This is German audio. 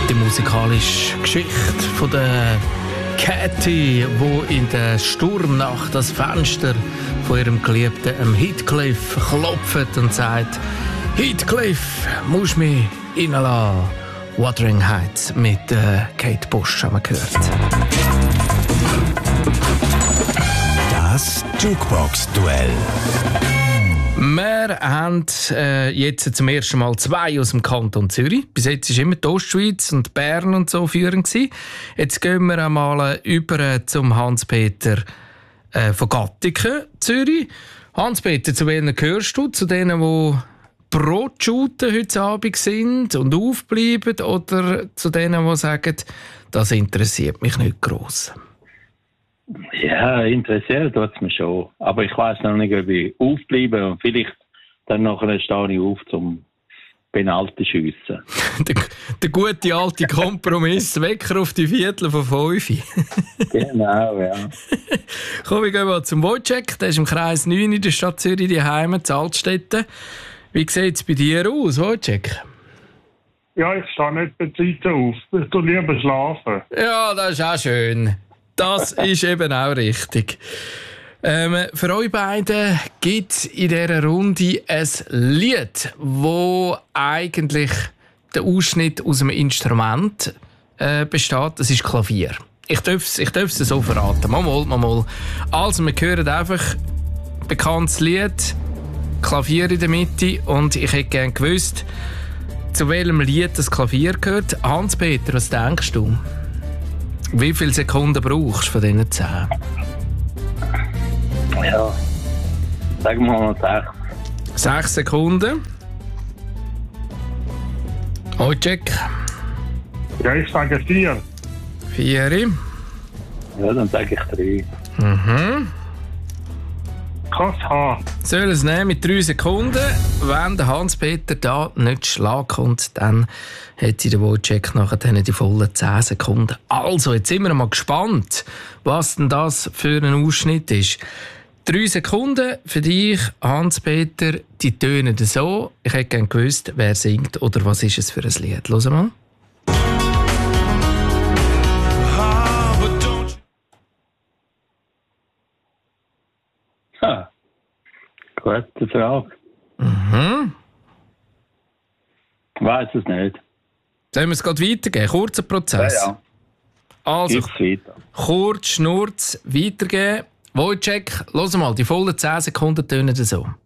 Die musikalische Geschichte von der Katy, wo in der Sturmnacht das Fenster von ihrem Geliebten Heathcliff klopft und sagt: Heathcliff, musst mich reinlassen. Wuthering Heights mit Kate Bush haben wir gehört. Das Jukebox-Duell. Wir haben jetzt zum ersten Mal 2 aus dem Kanton Zürich. Bis jetzt war immer die Ostschweiz und Bern und so führend gewesen. Jetzt gehen wir einmal über zum Hans-Peter von Gattiken, Zürich. Hans-Peter, zu wem gehörst du? Zu denen, die Brotschuten heute Abend sind und aufbleiben, oder zu denen, die sagen, das interessiert mich nicht gross? Ja, interessiert tut es mich schon. Aber ich weiss noch nicht, ob ich aufbleibe und vielleicht dann nachher stehe ich auf zum Penalty schiessen. der gute alte Kompromiss, Wecker auf die Viertel von 5. Genau, ja. Komm, wir gehen mal zum Wojciech. Der ist im Kreis 9 in der Stadt Zürich, die Heime, in Altstetten. Wie sieht es bei dir aus, Wojciech? Ja, ich stehe nicht bei Zeit auf. Ich tue lieber schlafen. Ja, das ist auch schön. Das ist eben auch richtig. Für euch beiden gibt es in dieser Runde ein Lied, wo eigentlich der Ausschnitt aus einem Instrument besteht. Das ist Klavier. Ich darf es so verraten. Mal. Also, wir hören einfach ein bekanntes Lied, Klavier in der Mitte, und ich hätte gerne gewusst, zu welchem Lied das Klavier gehört. Hans-Peter, was denkst du? Wie viele Sekunden brauchst du von diesen 10? Ja, sagen wir mal 6. 6 Sekunden. Wojciech? Ja, ich sage 4. 4. Ja, dann sage ich 3. Mhm. Kann es haben. Soll es nehmen mit 3 Sekunden. Wenn der Hans-Peter da nicht Schlag kommt, dann hat der Wojciech nachher die vollen 10 Sekunden. Also, jetzt sind wir mal gespannt, was denn das für ein Ausschnitt ist. 3 Sekunden für dich, Hans-Peter, die tönen so. Ich hätte gerne gewusst, wer singt oder was ist es für ein Lied. Hören wir mal. Gute Frage. Mhm. Ich weiss es nicht. Sollen wir es gerade weitergeben? Kurzer Prozess. Ja. Also, Gib's weiter. kurz, schnurz, weitergeben. Wojciech, hör mal, die vollen 10 Sekunden tönen so.